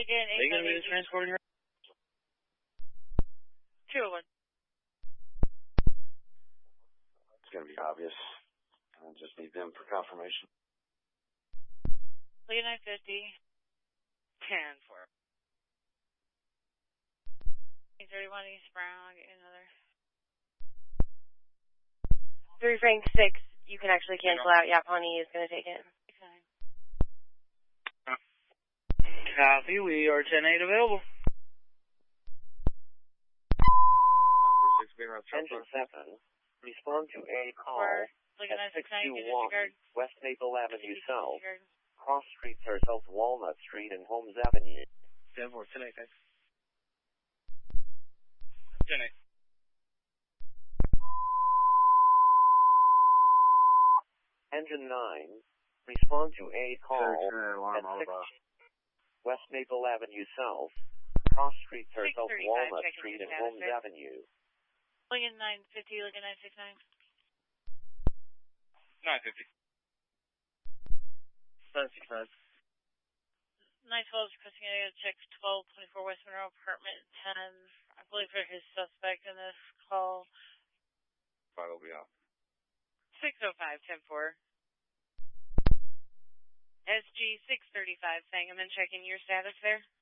Lincoln, Are you going to be transporting her? 201. It's going to be obvious. I just need them for confirmation. Lincoln 950. 10-4. 31 East Brown, get another. 3 Frank 6, you can actually cancel out. Yeah, Pawnee is going to take it. Copy, we are 10-8 available. Engine 7, respond to a call at 621 West Maple Avenue South. Cross streets are South Walnut Street and Holmes Avenue. 10-4, 10-8, thanks. 10-8. Engine 9, respond to a call at 6 West Maple Avenue South. Cross streets are South Walnut Street and Holmes Avenue. Lincoln 950, Lincoln 969. 950. 969. 912 is requesting a check 1224 West Monroe, apartment 10. I believe for his suspect in this call. 5 will be out. 605, 10-4. SG 635, Sangamon, checking your status there.